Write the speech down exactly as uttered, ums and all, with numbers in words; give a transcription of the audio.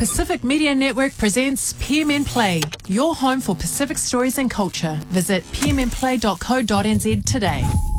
Pacific Media Network presents P M N Play, your home for Pacific stories and culture. Visit p m n play dot co dot n z today.